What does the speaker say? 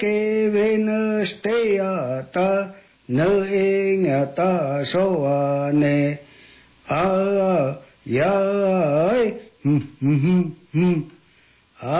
ke venasteyata nơ e ngà ta so ne a ya